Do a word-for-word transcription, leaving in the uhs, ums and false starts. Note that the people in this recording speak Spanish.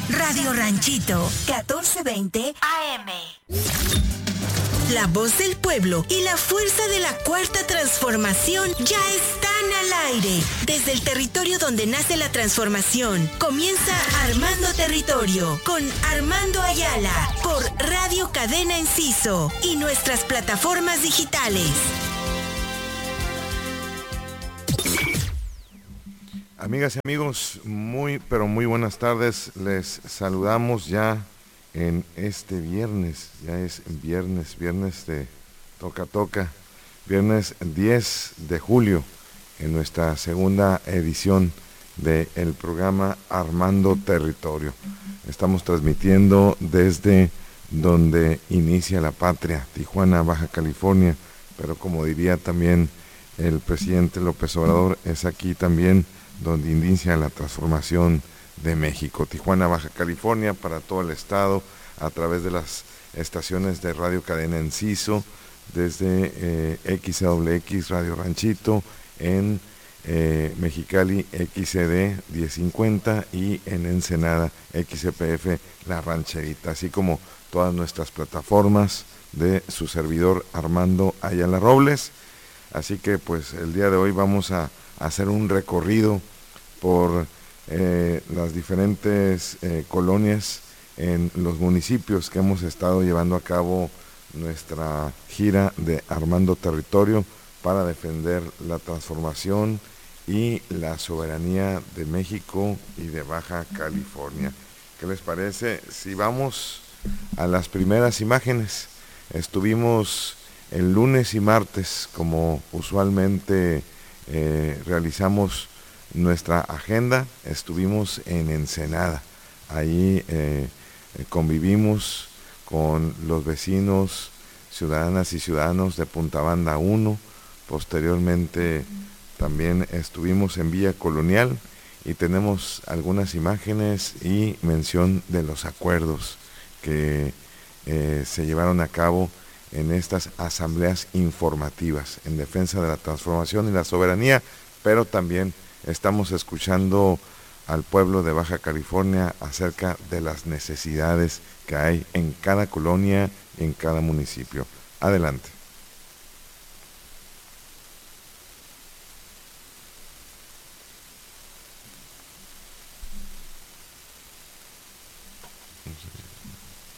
Radio Ranchito, catorce veinte A M. La voz del pueblo y la fuerza de la Cuarta Transformación ya están al aire. Desde el territorio donde nace la transformación, comienza Armando Territorio con Armando Ayala por Radio Cadena Enciso y nuestras plataformas digitales. Amigas y amigos, muy pero muy buenas tardes. Les saludamos ya en este viernes, ya es viernes, viernes de Toca Toca, viernes diez de julio, en nuestra segunda edición del programa Armando Territorio. Estamos transmitiendo desde donde inicia la patria, Tijuana, Baja California, pero como diría también el presidente López Obrador, es aquí también donde inicia la transformación de México. Tijuana, Baja California, para todo el estado, a través de las estaciones de Radio Cadena Enciso, desde eh, X W X Radio Ranchito, en eh, Mexicali X C D diez cincuenta y en Ensenada X C P F La Rancherita, así como todas nuestras plataformas de su servidor Armando Ayala Robles. Así que pues el día de hoy vamos a, a hacer un recorrido por eh, las diferentes eh, colonias en los municipios que hemos estado llevando a cabo nuestra gira de Armando Territorio para defender la transformación y la soberanía de México y de Baja California. ¿Qué les parece si vamos a las primeras imágenes? Estuvimos el lunes y martes, como usualmente eh, realizamos nuestra agenda, estuvimos en Ensenada. Ahí eh, convivimos con los vecinos, ciudadanas y ciudadanos de Punta Banda uno. Posteriormente también estuvimos en Villa Colonial y tenemos algunas imágenes y mención de los acuerdos que eh, se llevaron a cabo en estas asambleas informativas en defensa de la transformación y la soberanía, pero también estamos escuchando al pueblo de Baja California acerca de las necesidades que hay en cada colonia y en cada municipio. Adelante.